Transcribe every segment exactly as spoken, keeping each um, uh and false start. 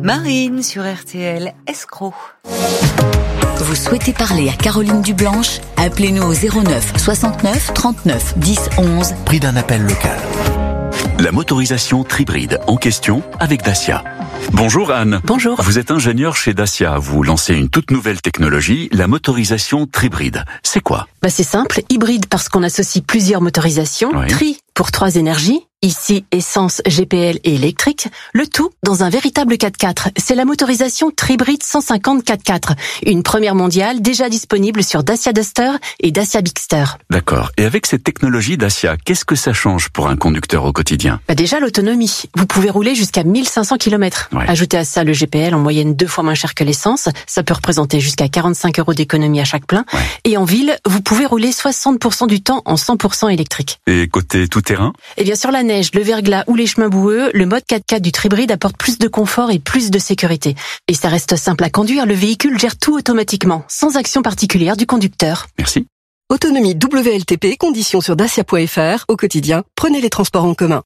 Marine sur R T L, escroc. Vous souhaitez parler à Caroline Dublanche? Appelez-nous au zéro neuf soixante-neuf trente-neuf dix onze. Prix d'un appel local. La motorisation Tribride en question avec Dacia. Bonjour Anne. Bonjour. Vous êtes ingénieur chez Dacia. Vous lancez une toute nouvelle technologie, la motorisation Tribride. C'est quoi? Bah c'est simple, hybride parce qu'on associe plusieurs motorisations, Oui. tri pour trois énergies, ici essence, G P L et électrique, le tout dans un véritable quatre-quatre. C'est la motorisation Tribride cent cinquante quatre-quatre, une première mondiale déjà disponible sur Dacia Duster et Dacia Bigster. D'accord. Et avec cette technologie Dacia, qu'est-ce que ça change pour un conducteur au quotidien? Bah déjà l'autonomie, vous pouvez rouler jusqu'à mille cinq cents kilomètres. Ouais. Ajoutez à ça le G P L en moyenne deux fois moins cher que l'essence, ça peut représenter jusqu'à quarante-cinq euros d'économie à chaque plein. Ouais. Et en ville, vous pouvez rouler soixante pour cent du temps en cent pour cent électrique. Et côté tout-terrain? Et bien sur la neige, le verglas ou les chemins boueux, le mode quatre-quatre du Tribride apporte plus de confort et plus de sécurité. Et ça reste simple à conduire, le véhicule gère tout automatiquement, sans action particulière du conducteur. Merci. Autonomie W L T P, conditions sur dacia point f r. Au quotidien, prenez les transports en commun.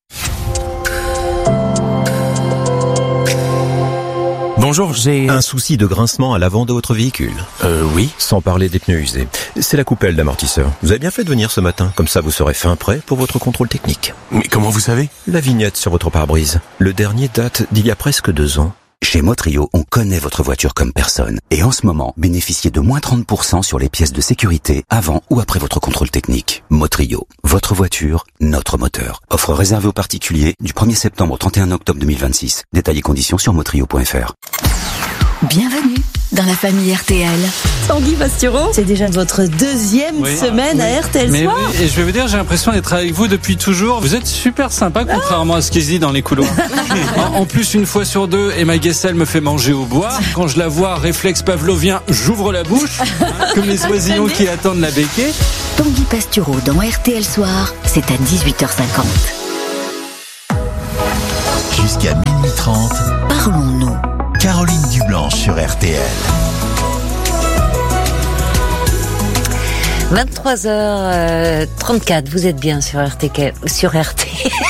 Bonjour, j'ai... Un souci de grincement à l'avant de votre véhicule. Euh, oui. Sans parler des pneus usés. C'est la coupelle d'amortisseur. Vous avez bien fait de venir ce matin, comme ça vous serez fin prêt pour votre contrôle technique. Mais comment vous savez? La vignette sur votre pare-brise. Le dernier date d'il y a presque deux ans. Chez Motrio, on connaît votre voiture comme personne. Et en ce moment, bénéficiez de moins trente pour cent sur les pièces de sécurité avant ou après votre contrôle technique. Motrio, votre voiture, notre moteur. Offre réservée aux particuliers du premier septembre au trente et un octobre deux mille vingt-six. Détails et conditions sur motrio point f r. Bienvenue dans la famille R T L. Tanguy Pastureau, c'est déjà votre deuxième oui. semaine oui. à R T L Mais Soir. Oui, et je vais vous dire, j'ai l'impression d'être avec vous depuis toujours. Vous êtes super sympa, contrairement à ce qui se dit dans les couloirs. en, en plus, une fois sur deux, Emma Guessel me fait manger au bois. Quand je la vois, réflexe pavlovien, j'ouvre la bouche, hein, comme les oisillons qui attendent la béquée. Tanguy Pastureau dans R T L Soir, c'est à dix-huit heures cinquante. Jusqu'à minuit trente, Parlons-nous. Caroline Dublanche sur R T L. vingt-trois heures trente-quatre, vous êtes bien sur R T L, sur R T.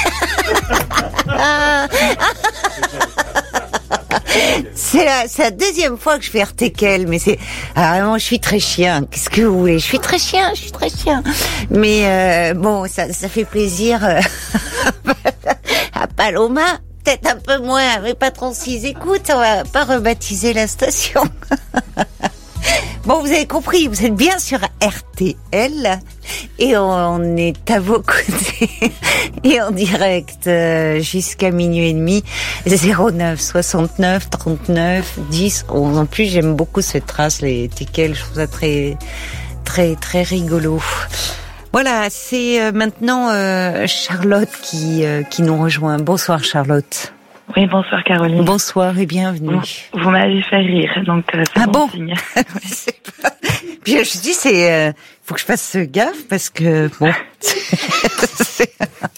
C'est la, c'est la deuxième fois que je fais R T L, mais c'est, alors vraiment, je suis très chien. Qu'est-ce que vous voulez? Je suis très chien, je suis très chien. Mais, euh, bon, ça, ça fait plaisir, euh, à Paloma. Peut-être un peu moins, mais pas trente-six écoutes, on va pas rebaptiser la station. Bon, vous avez compris, vous êtes bien sur R T L et on est à vos côtés et en direct euh, jusqu'à minuit et demi. zéro neuf soixante-neuf trente-neuf dix onze. En plus, j'aime beaucoup cette trace, les T K L, je trouve ça très, très, très rigolo. Voilà, c'est euh, maintenant euh, Charlotte qui euh, qui nous rejoint. Bonsoir Charlotte. Oui, bonsoir Caroline. Bonsoir et bienvenue. Vous, vous m'avez fait rire, donc euh, c'est ah bon bon signe. C'est pas... Puis je dis, c'est euh, faut que je fasse gaffe parce que bon. c'est...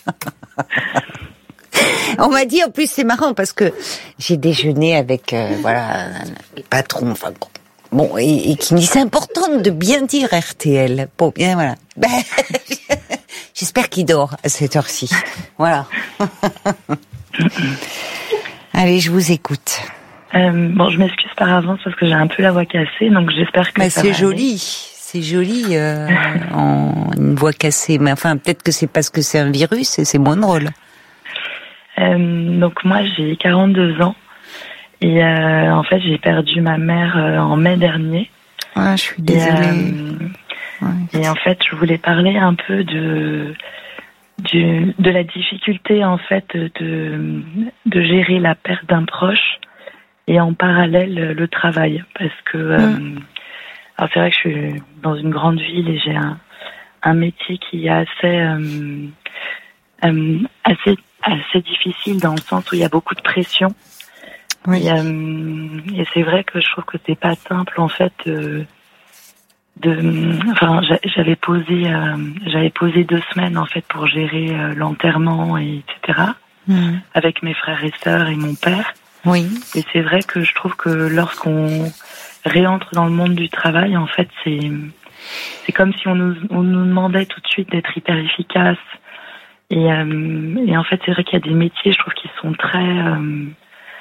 On m'a dit en plus c'est marrant parce que j'ai déjeuné avec euh, voilà le patron, enfin bon et, et qui me dit c'est important de bien dire R T L. Bon bien voilà. Ben, j'espère qu'il dort à cette heure-ci. Voilà. Allez, je vous écoute. Euh, bon, je m'excuse par avance parce que j'ai un peu la voix cassée, donc j'espère que mais ça c'est va joli, aller. c'est joli euh, en une voix cassée. Mais enfin, peut-être que c'est parce que c'est un virus et c'est moins drôle. Euh, donc moi, j'ai quarante-deux ans et euh, en fait, j'ai perdu ma mère euh, en mai dernier. Ah, je suis désolée. Et, euh, ouais. et en fait, je voulais parler un peu de du, de la difficulté en fait de de gérer la perte d'un proche et en parallèle le travail parce que mm. euh, alors c'est vrai que je suis dans une grande ville et j'ai un un métier qui est assez euh, euh, assez assez difficile dans le sens où il y a beaucoup de pression. Oui. Et, euh, et c'est vrai que je trouve que c'est pas simple en fait de, de enfin j'avais posé euh, j'avais posé deux semaines en fait pour gérer euh, l'enterrement et etc. Mm. Avec mes frères et sœurs et mon père. Oui. Et c'est vrai que je trouve que lorsqu'on réentre dans le monde du travail, en fait, c'est c'est comme si on nous on nous demandait tout de suite d'être hyper efficace. Et euh, et en fait, c'est vrai qu'il y a des métiers, je trouve, qui sont très euh,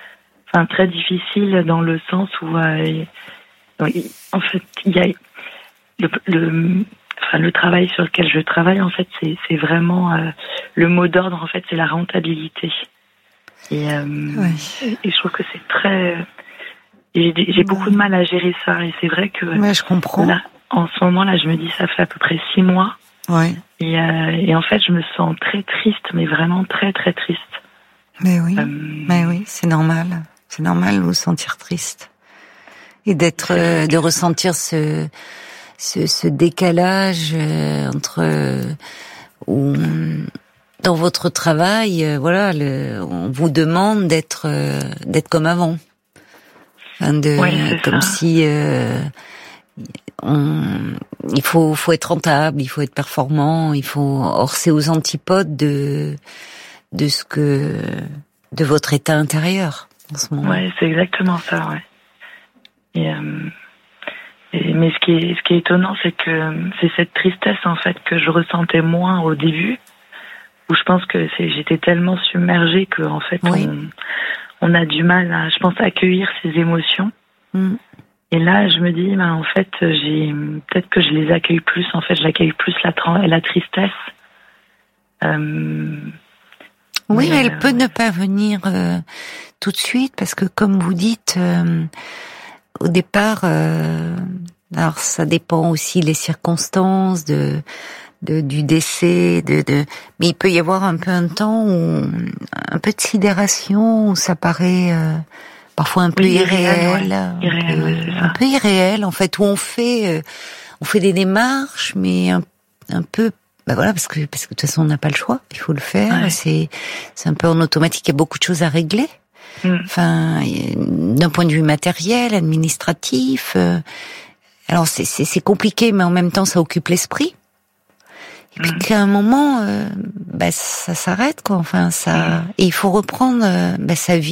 enfin très difficile dans le sens où, euh, en fait, il y a le, le, enfin le travail sur lequel je travaille, en fait, c'est, c'est vraiment euh, le mot d'ordre. En fait, c'est la rentabilité. Et, euh, ouais. et je trouve que c'est très. J'ai, j'ai beaucoup de mal à gérer ça, et c'est vrai que. Ouais, je comprends. Là, en ce moment, là, je me dis, ça fait à peu près six mois. Ouais. Et, euh, et en fait, je me sens très triste, mais vraiment très très triste. Mais oui, euh, mais oui, c'est normal. C'est normal de vous sentir triste et d'être, euh, de ressentir ce ce, ce décalage euh, entre euh, où, dans votre travail, euh, voilà, le, on vous demande d'être euh, d'être comme avant, enfin de ouais, comme ça. si euh, on, il faut faut être rentable, il faut être performant, il faut. Or c'est aux antipodes de de ce que de votre état intérieur en ce moment. Ouais, c'est exactement ça, ouais. Et, euh, et mais ce qui est ce qui est étonnant, c'est que c'est cette tristesse en fait que je ressentais moins au début, où je pense que c'est j'étais tellement submergée que en fait oui. on on a du mal à, je pense, accueillir ces émotions. Mm. Et là, je me dis, ben en fait, j'ai peut-être que je les accueille plus. En fait, j'accueille plus la la tristesse. Euh, Oui, mais elle euh, peut ne pas venir euh, tout de suite parce que, comme vous dites, euh, au départ, euh, alors ça dépend aussi les circonstances de, de du décès, de, de, mais il peut y avoir un peu un temps où un peu de sidération où ça paraît euh, parfois un peu oui, irréel, irréel, un, ouais. irréel, peu, ouais, c'est ça. un peu irréel en fait, où on fait, euh, on fait des démarches, mais un, un peu. Ben voilà, parce que parce que de toute façon on n'a pas le choix, il faut le faire. Ouais. C'est c'est un peu en automatique. Il y a beaucoup de choses à régler. Mm. Enfin, d'un point de vue matériel, administratif. Euh, alors c'est c'est c'est compliqué, mais en même temps ça occupe l'esprit. Et puis mm. qu'à un moment, euh, ben ça s'arrête quoi. Enfin ça, mm. et il faut reprendre euh, ben, sa vie.